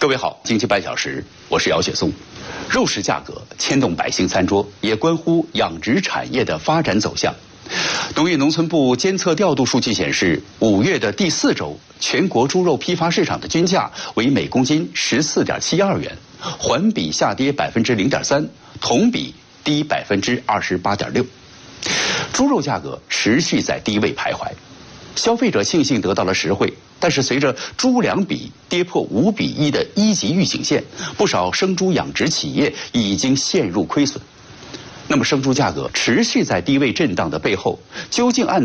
各位好，经济半小时，我是姚雪松。肉食价格牵动百姓餐桌，也关乎养殖产业的发展走向。农业农村部监测调度数据显示，5月的第4周，全国猪肉批发市场的均价为每公斤14.72元，环比下跌0.3%，同比低28.6%。猪肉价格持续在低位徘徊，消费者庆幸得到了实惠。但是随着猪粮比跌破5比1的1级预警线，不少生猪养殖企业已经陷入亏损。那么生猪价格持续在低位震荡的背后，究竟按